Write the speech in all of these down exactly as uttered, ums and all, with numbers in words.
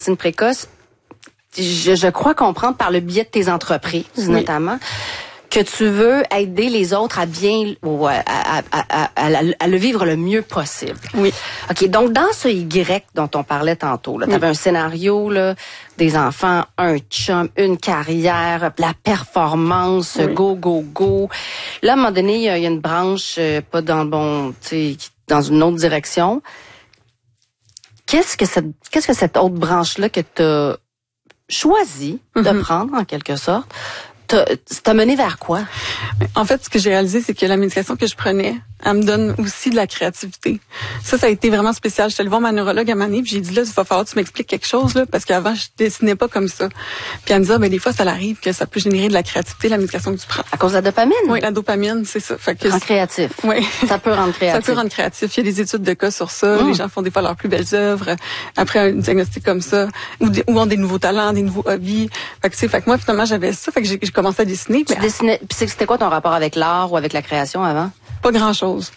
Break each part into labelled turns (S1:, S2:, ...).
S1: médecine précoce, je, je crois comprendre par le biais de tes entreprises, oui. notamment, que tu veux aider les autres à bien, ou à, à, à, à, à, à le vivre le mieux possible.
S2: Oui.
S1: OK, donc dans ce Y dont on parlait tantôt, tu avais oui. un scénario, là, des enfants, un chum, une carrière, la performance, oui. go, go, go. Là, à un moment donné, il y a, il y a une branche, euh, pas dans le bon, tu sais, dans une autre direction. Qu'est-ce que cette, qu'est-ce que cette autre branche-là que tu as choisi mm-hmm. de prendre, en quelque sorte, t'as mené vers quoi?
S2: En fait, ce que j'ai réalisé, c'est que la médication que je prenais, elle me donne aussi de la créativité. Ça, ça a été vraiment spécial. J'étais allée voir ma neurologue à Mané, puis j'ai dit, là, il va falloir que tu m'expliques quelque chose, là, parce qu'avant, je dessinais pas comme ça. Puis elle me dit, ah, ben, des fois, ça arrive que ça peut générer de la créativité, la médication que tu prends.
S1: À cause de la dopamine?
S2: Oui, la dopamine, c'est ça. Fait que
S1: rend créatif.
S2: Oui.
S1: Ça peut rendre créatif.
S2: Ça peut rendre créatif. Il y a des études de cas sur ça. Mmh. Les gens font des fois leurs plus belles œuvres après un diagnostic comme ça, ou, des, ou ont des nouveaux talents, des nouveaux hobbies. Fait que, tu sais, fait que moi, finalement, j'avais ça. Fait que j'ai, j'ai commencé à dessiner.
S1: Tu dessinais, puis c'était quoi ton rapport avec l'art ou avec la création avant?
S2: Pas grand-chose.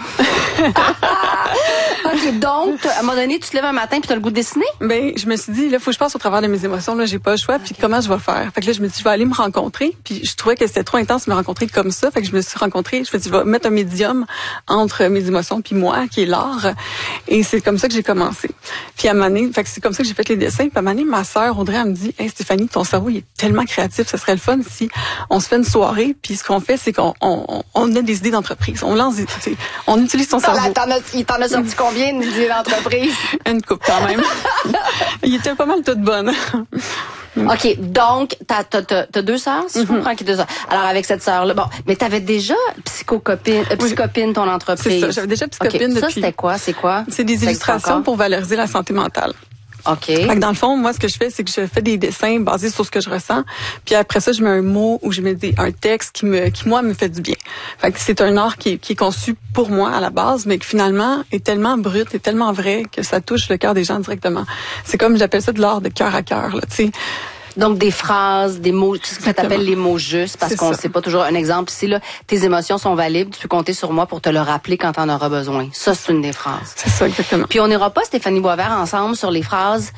S1: OK, donc, à un moment donné, tu te lèves un matin puis tu as le goût de dessiner?
S2: Ben, je me suis dit, là, faut que je passe au travers de mes émotions, là, j'ai pas le choix, puis okay. comment je vais faire? Fait que là, je me suis dit, je vais aller me rencontrer, puis je trouvais que c'était trop intense de me rencontrer comme ça, fait que je me suis rencontrée, je me suis dit, je vais mettre un médium entre mes émotions puis moi, qui est l'art, et c'est comme ça que j'ai commencé. Puis à un moment donné, fait que c'est comme ça que j'ai fait les dessins, puis à un moment donné, ma sœur Audrey, elle me dit, hey Stéphanie, ton cerveau, il est tellement créatif, ça serait le fun si on se fait une soirée, puis ce qu'on fait, c'est qu'on on, on a des idées d'entreprise, on lance des, on utilise ton cerveau.
S1: Là, t'en as, il t'en a sorti combien d'idées d'entreprise?
S2: Une coupe quand même. Il était pas mal toute bonne.
S1: OK, donc, t'as, t'as, t'as, t'as deux sœurs, si mm-hmm. je comprends qu'il y a deux sœurs. Alors, avec cette sœur-là, bon, mais t'avais déjà psychocopine, euh, psychopine, ton entreprise.
S2: C'est ça, j'avais déjà psychopine
S1: okay.
S2: depuis.
S1: Ça, c'était quoi? C'est quoi?
S2: C'est des illustrations pour valoriser la santé mentale.
S1: OK.
S2: Fait que dans le fond, moi, ce que je fais, c'est que je fais des dessins basés sur ce que je ressens. Puis après ça, je mets un mot ou je mets des, un texte qui me, qui moi, me fait du bien. Fait que c'est un art qui est, qui est conçu pour moi à la base, mais qui finalement est tellement brut et tellement vrai que ça touche le cœur des gens directement. C'est comme, j'appelle ça de l'art de cœur à cœur, là, tu sais.
S1: Donc, des phrases, des mots, ce que ça t'appelle les mots justes, parce c'est qu'on ne sait pas toujours un exemple. Ici, là, tes émotions sont valides, tu peux compter sur moi pour te le rappeler quand t'en auras besoin. Ça, c'est une des phrases.
S2: C'est ça, exactement.
S1: Puis on n'ira pas, Stéphanie Boisvert, ensemble sur les phrases,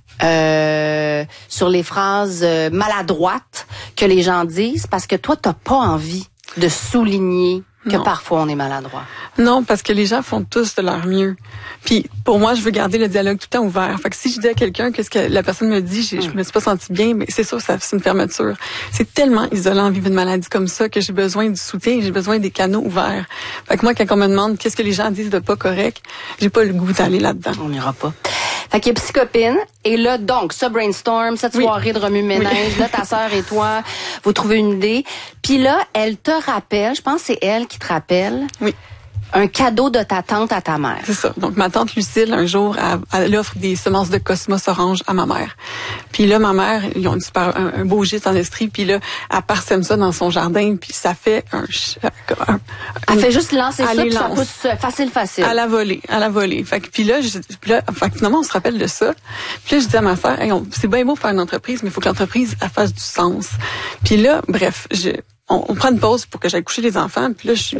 S1: euh, sur les phrases euh, maladroites que les gens disent, parce que toi, t'as pas envie de souligner que non. parfois on est maladroit.
S2: Non, parce que les gens font tous de leur mieux. Puis pour moi, je veux garder le dialogue tout le temps ouvert. Fait que si je dis à quelqu'un que ce que la personne me dit, je, je me suis pas sentie bien, mais c'est sûr, ça c'est une fermeture. C'est tellement isolant vivre une maladie comme ça que j'ai besoin du soutien, j'ai besoin des canaux ouverts. Fait que moi, quand on me demande qu'est-ce que les gens disent de pas correct, j'ai pas le goût d'aller là-dedans.
S1: On n'ira pas. Fait qu'il y a Psychopine. Et là, donc, ça brainstorm, cette oui. soirée de remue-ménage, oui. là, ta sœur et toi, vous trouvez une idée. Puis là, elle te rappelle, je pense que c'est elle qui te rappelle.
S2: Oui.
S1: Un cadeau de ta tante à ta mère.
S2: C'est ça. Donc, ma tante Lucille, un jour, elle, elle offre des semences de cosmos orange à ma mère. Puis là, ma mère, ils ont une super, un, un beau gîte en Estrie, puis là, elle parsème ça dans son jardin, puis ça fait un... un, un
S1: elle fait juste lancer ça, puis ça pousse facile, facile.
S2: À la volée, à la volée. Fait que, puis là, je, puis là, fait que finalement, on se rappelle de ça. Puis là, je dis à ma sœur, hey, on, c'est bien beau faire une entreprise, mais il faut que l'entreprise, elle fasse du sens. Puis là, bref, je... On, on prend une pause pour que j'aille coucher les enfants. Puis là, je suis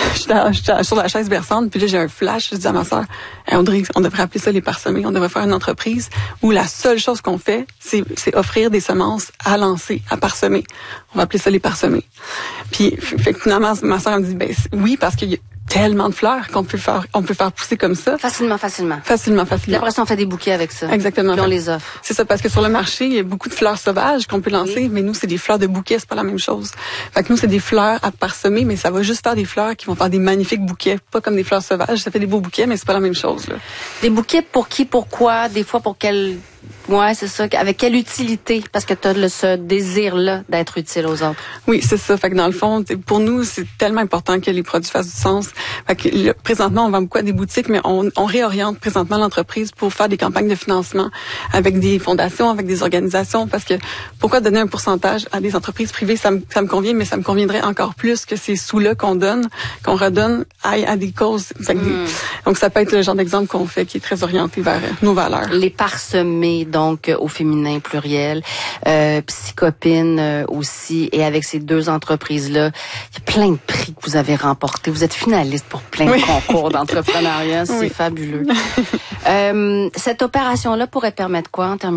S2: sur la chaise berçante. Puis là, j'ai un flash. Je dis à ma sœur, hey, Audrey, on devrait appeler ça les parsemés. On devrait faire une entreprise où la seule chose qu'on fait, c'est, c'est offrir des semences à lancer, à parsemer. On va appeler ça les parsemés. Puis fait que finalement, ma sœur me dit, ben oui, parce qu'il y a tellement de fleurs qu'on peut faire, on peut faire pousser comme ça.
S1: Facilement, facilement.
S2: Facilement, facilement.
S1: Après ça, on fait des bouquets avec ça.
S2: Exactement.
S1: Puis on les offre.
S2: C'est ça, parce que sur le marché, il y a beaucoup de fleurs sauvages qu'on peut lancer, oui. mais nous, c'est des fleurs de bouquets, c'est pas la même chose. Fait que nous, c'est des fleurs à parsemer, mais ça va juste faire des fleurs qui vont faire des magnifiques bouquets, pas comme des fleurs sauvages. Ça fait des beaux bouquets, mais c'est pas la même chose, là.
S1: Des bouquets pour qui, pourquoi, des fois pour quel... Ouais, c'est ça. Avec quelle utilité? Parce que tu as le, ce désir-là d'être utile aux autres.
S2: Oui, c'est ça. Fait que dans le fond, pour nous, c'est tellement important que les produits fassent du sens. Fait que là, présentement, on vend beaucoup à des boutiques, mais on, on réoriente présentement l'entreprise pour faire des campagnes de financement avec des fondations, avec des organisations. Parce que pourquoi donner un pourcentage à des entreprises privées? Ça me, ça me convient, mais ça me conviendrait encore plus que ces sous-là qu'on donne, qu'on redonne à, à des causes. Fait que mm. des, donc, ça peut être le genre d'exemple qu'on fait qui est très orienté vers nos valeurs.
S1: Les parsemés, donc au féminin pluriel, euh, Psychopine euh, aussi, et avec ces deux entreprises-là, il y a plein de prix que vous avez remportés. Vous êtes finaliste pour plein de oui. concours d'entrepreneuriat, c'est oui. fabuleux. euh, cette opération-là pourrait permettre quoi en termes